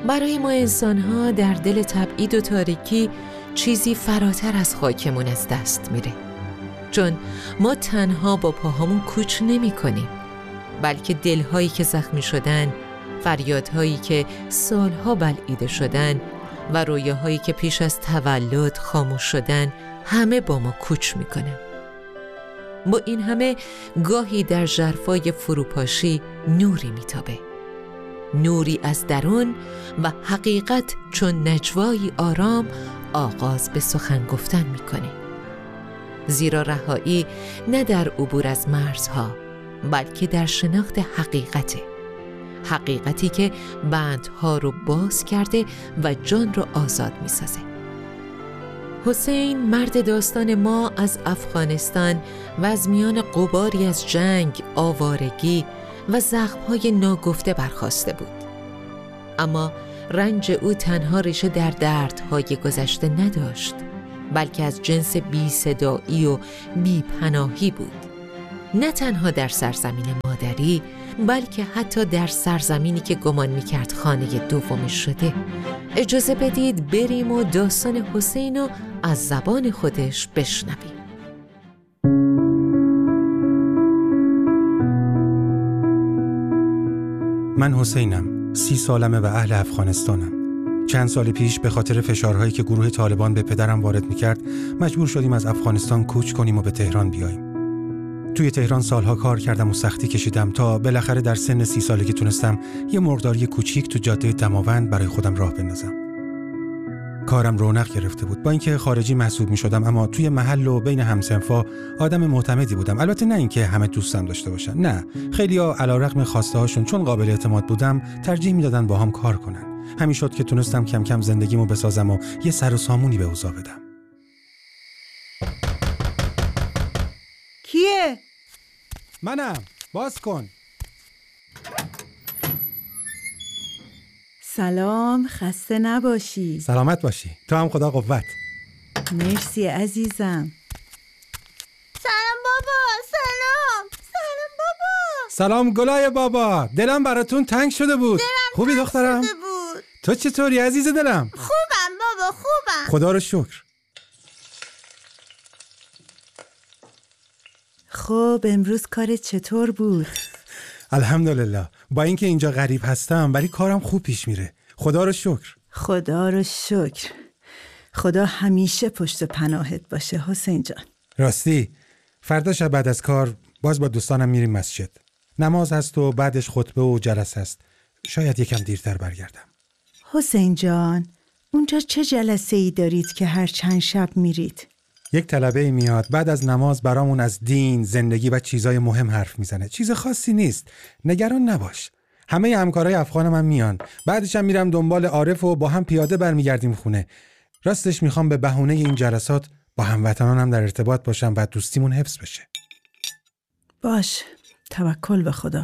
برای ما انسان‌ها در دل تبعید و تاریکی چیزی فراتر از خاکمون از دست میره، چون ما تنها با پاهامون کوچ نمی کنیم، بلکه دلهایی که زخمی شدن، فریادهایی که سالها بلعیده شدن و رویاهایی که پیش از تولد خاموش شدن، همه با ما کوچ میکنن. با این همه گاهی در ژرفای فروپاشی نوری میتابه، نوری از درون، و حقیقت چون نجوایی آرام آغاز به سخن گفتن میکنه. زیرا رهایی نه در عبور از مرزها، بلکه در شناخت حقیقته، حقیقتی که بندها رو باز کرده و جان رو آزاد میسازه. حسین، مرد داستان ما، از افغانستان و از میان غباری از جنگ، آوارگی و زخم‌های ناگفته برخاسته بود. اما رنج او تنها ریشه در دردهای گذشته نداشت، بلکه از جنس بی صدایی و بی پناهی بود. نه تنها در سرزمین مادری، بلکه حتی در سرزمینی که گمان می‌کرد خانه دومش شده. اجازه بدید بریم و داستان حسین رو از زبان خودش بشنویم. من حسینم، 30 سالمه و اهل افغانستانم. چند سال پیش به خاطر فشارهایی که گروه طالبان به پدرم وارد می‌کرد، مجبور شدیم از افغانستان کوچ کنیم و به تهران بیاییم. توی تهران سالها کار کردم و سختی کشیدم تا بالاخره در سن 30 سالگی تونستم یه مرغداری کوچیک تو جاده دماوند برای خودم راه بندازم. کارم رونق گرفته بود، با اینکه خارجی محسوب می‌شدم، اما توی محل و بین همسنفا آدم معتمدی بودم. البته نه اینکه همه دوستم داشته باشن، نه، خیلی‌ها علی‌رغم خواسته‌هاشون چون قابل اعتماد بودم ترجیح میدادن باهام کار کنن. همین شد که تونستم کم کم زندگیمو بسازم و یه سر و سامونی به اوضاع بدم. کیه؟ منم. باز کن. سلام، خسته نباشی. سلامت باشی. تو هم خدا قوت. مرسی عزیزم. سلام بابا. سلام بابا. سلام گلای بابا. دلم براتون تنگ شده بود. خوبی دخترم؟ شده بود. تو چطوری عزیز دلم؟ خوبم بابا، خوبم. خدا رو شکر. خب امروز کارت چطور بود؟ الحمدلله. با اینکه اینجا غریب هستم ولی کارم خوب پیش میره. خدا رو شکر. خدا رو شکر. خدا همیشه پشت پناهت باشه حسین جان. راستی فردا شب بعد از کار باز با دوستانم میریم مسجد. نماز هست و بعدش خطبه و جلسه هست. شاید یکم دیرتر برگردم. حسین جان، اونجا چه جلسه ای دارید که هر چند شب میرید؟ یک طلبه میاد بعد از نماز برامون از دین، زندگی و چیزای مهم حرف میزنه. چیز خاصی نیست، نگران نباش. همه همکارای افغانم هم میان. بعدش هم میرم دنبال عارف و با هم پیاده برمیگردیم خونه. راستش میخوام به بهونه این جلسات با هموطنانم در ارتباط باشم و دوستیمون حفظ بشه. باش، توکل به خدا.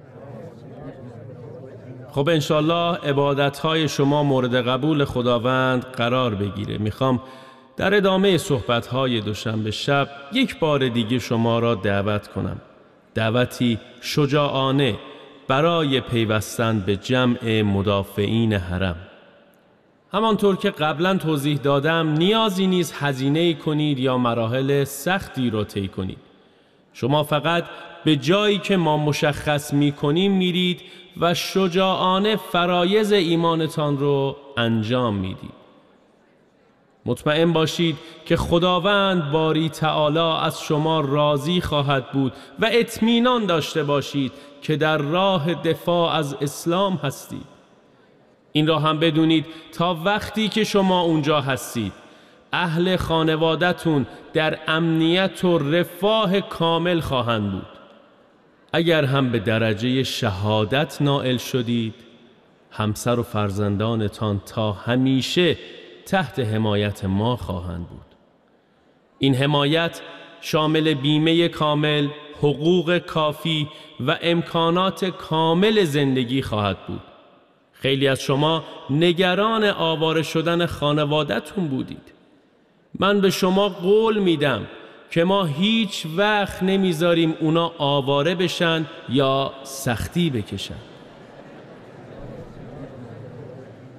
خب انشالله عبادتهای شما مورد قبول خداوند قرار بگیره. میخوام در ادامه صحبت‌های دوشنبه شب یک بار دیگه شما را دعوت کنم. دعوتی شجاعانه برای پیوستن به جمع مدافعین حرم. همانطور که قبلا توضیح دادم نیازی نیست هزینه‌ای کنید یا مراحل سختی را طی کنید. شما فقط به جایی که ما مشخص می‌کنیم میرید و شجاعانه فرایض ایمانتان رو انجام میدید. مطمئن باشید که خداوند باری تعالی از شما راضی خواهد بود و اطمینان داشته باشید که در راه دفاع از اسلام هستید. این را هم بدونید تا وقتی که شما اونجا هستید اهل خانوادتون در امنیت و رفاه کامل خواهند بود. اگر هم به درجه شهادت نائل شدید همسر و فرزندانتان تا همیشه تحت حمایت ما خواهند بود. این حمایت شامل بیمه کامل، حقوق کافی و امکانات کامل زندگی خواهد بود. خیلی از شما نگران آواره شدن خانواده‌تون بودید. من به شما قول میدم که ما هیچ وقت نمیذاریم اونا آواره بشن یا سختی بکشن.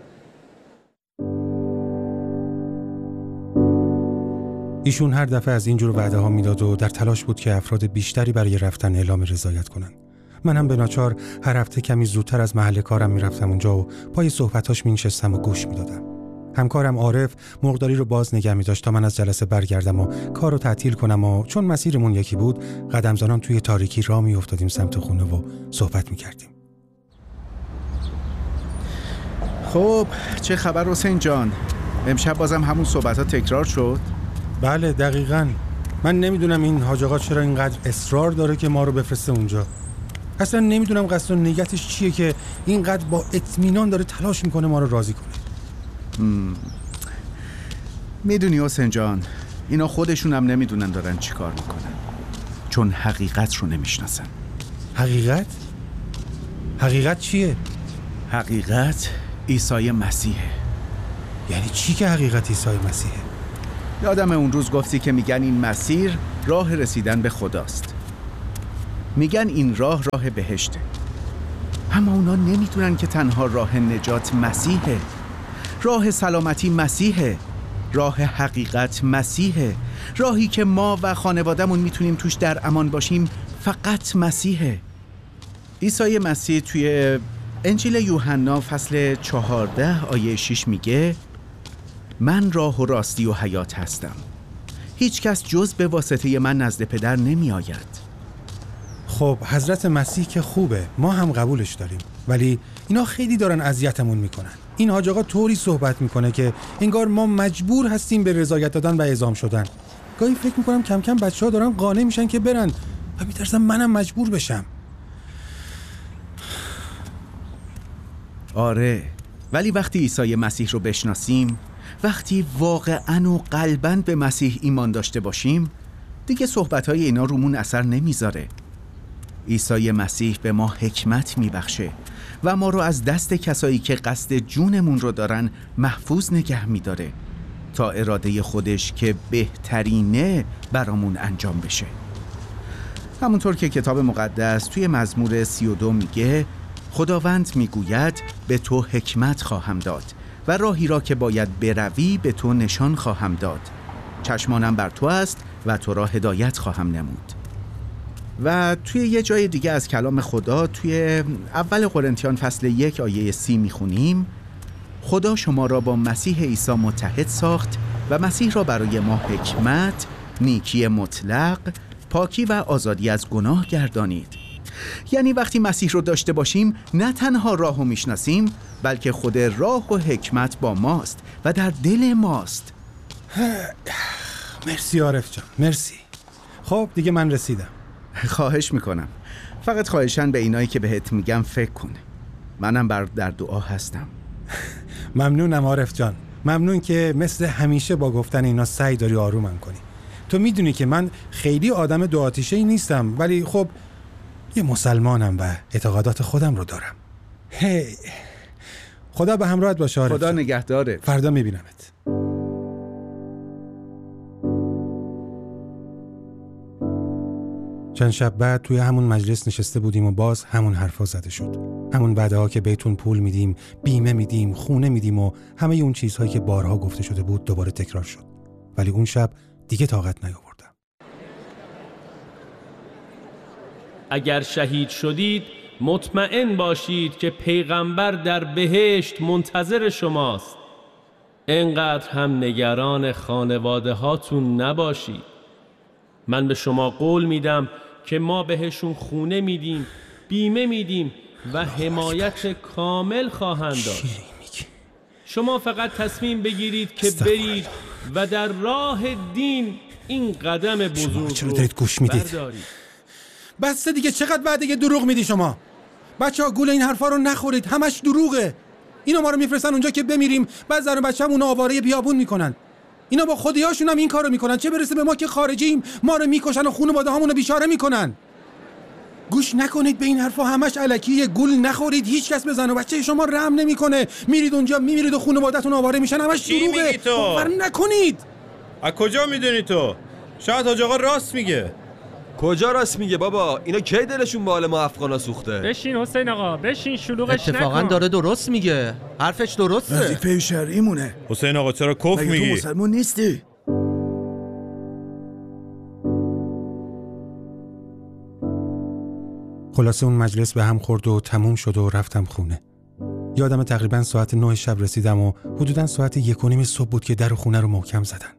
ایشون هر دفعه از اینجور وعده ها میداد و در تلاش بود که افراد بیشتری برای رفتن اعلام رضایت کنن. منم به ناچار هر هفته کمی زودتر از محل کارم میرفتم اونجا و پای صحبتاش مینشستم و گوش میدادم. همکارم عارف مرغداری رو باز نگه می‌داشت تا من از جلسه برگردم و کارو تعطیل کنم و چون مسیرمون یکی بود قدم زنان توی تاریکی راه میافتادیم سمت خونه و صحبت می‌کردیم. خب چه خبر حسین جان؟ امشب بازم همون صحبت‌ها تکرار شد؟ بله دقیقاً. من نمیدونم این حاج آقا چرا اینقدر اصرار داره که ما رو بفرسته اونجا. اصلا نمیدونم قصد و نیتش چیه که اینقدر با اطمینان داره تلاش میکنه ما رو راضی کنه. میدونی حسین جان، اینا خودشون هم نمیدونن دارن چی کار میکنن، چون حقیقت رو نمیشناسن. حقیقت؟ حقیقت چیه؟ حقیقت عیسی مسیحه. یعنی چی که حقیقت عیسی مسیحه؟ یادم اون روز گفتی که میگن این مسیر راه رسیدن به خداست، میگن این راه بهشته، اما اونا نمیدونن که تنها راه نجات مسیحه، راه سلامتی مسیحه، راه حقیقت مسیحه، راهی که ما و خانواده‌مون میتونیم توش در امان باشیم فقط مسیحه. عیسی مسیح توی انجیل یوحنا فصل 14 آیه 6 میگه من راه و راستی و حیات هستم، هیچ کس جز به واسطه من نزد پدر نمی آید. خب حضرت مسیح که خوبه، ما هم قبولش داریم، ولی اینا خیلی دارن اذیتمون میکنن. این حاج آقا طوری صحبت میکنه که انگار ما مجبور هستیم به رضایت دادن و اعزام شدن. گاهی فکر میکنم کم کم بچه‌ها دارن قانع میشن که برن و میترسم منم مجبور بشم. آره، ولی وقتی عیسی مسیح رو بشناسیم، وقتی واقعاً و قلباً به مسیح ایمان داشته باشیم، دیگه صحبت‌های اینا رومون اثر نمیذاره. عیسی مسیح به ما حکمت میبخشه و ما رو از دست کسایی که قصد جونمون رو دارن محفوظ نگه میداره تا اراده خودش که بهترینه برامون انجام بشه. همونطور که کتاب مقدس توی مزمور 32 میگه خداوند میگوید به تو حکمت خواهم داد و راهی را که باید بروی به تو نشان خواهم داد. چشمانم بر تو است و تو را هدایت خواهم نمود. و توی یه جای دیگه از کلام خدا توی اول قرنتیان فصل 1 آیه 30 میخونیم خدا شما را با مسیح عیسی متحد ساخت و مسیح را برای ما حکمت، نیکی مطلق، پاکی و آزادی از گناه گردانید. یعنی وقتی مسیح رو داشته باشیم نه تنها راه رو میشناسیم، بلکه خود راه و حکمت با ماست و در دل ماست. مرسی عارف جان، مرسی. خب دیگه من رسیدم. خواهش میکنم، فقط خواهشاً به اینایی که بهت میگم فکر کن. منم در دعا هستم. ممنونم عارف جان، ممنون که مثل همیشه با گفتن اینا سعی داری آرومم کنی. تو میدونی که من خیلی آدم دو آتیشه‌ای نیستم، ولی خب یه مسلمانم و اعتقادات خودم رو دارم. هی خدا به همراهت باشه عارف. خدا نگهدارت. فردا میبینمت. چند شب بعد توی همون مجلس نشسته بودیم و باز همون حرفا زده شد. همون وعده ها که بهتون پول میدیم، بیمه میدیم، خونه میدیم و همه اون چیزهایی که بارها گفته شده بود دوباره تکرار شد. ولی اون شب دیگه طاقت نیاوردم. اگر شهید شدید مطمئن باشید که پیغمبر در بهشت منتظر شماست. انقدر هم نگران خانواده هاتون نباشید. من به شما قول میدم که ما بهشون خونه میدیم، بیمه میدیم و حمایت کامل خواهند داشت. شما فقط تصمیم بگیرید که برید و در راه دین این قدم بزرگ رو بردارید. بس دیگه، چقدر وعده دروغ میدی شما؟ بچه‌ها گول این حرفا رو نخورید، همش دروغه. اینا ما رو میفرستن اونجا که بمیریم، بعد زن و بچه‌مون اون آواره بیابون میکنن. اینا با خودیاشون هم این کارو میکنن، چه برسه به ما که خارجیم، ما رو میکشن و خانواده‌هامون رو بیچاره میکنن. گوش نکنید به این حرفا، همش الکیه. گول نخورید، هیچ کس به زن و بچه شما رحم نمیکنه. میرید اونجا میمیرید و خانواده‌تون آواره میشن، همش دروغه. باور نکنید. از کجا میدونی تو؟ شاید حاج آقا راست میگه. کجا راست میگه بابا؟ اینا کی دلشون به حال ما افغانا سوخته؟ بشین حسین آقا، بشین، شلوغش نکن. اتفاقا داره درست میگه، حرفش درسته. وظیفه شرعیمونه. حسین آقا چرا کف میگی؟ تو مسلمان نیستی؟ خلاصه اون مجلس به هم خورد و تموم شد و رفتم خونه. یادم تقریبا ساعت 9 شب رسیدم و حدوداً ساعت 1:30 صبح بود که در خونه رو محکم زدن.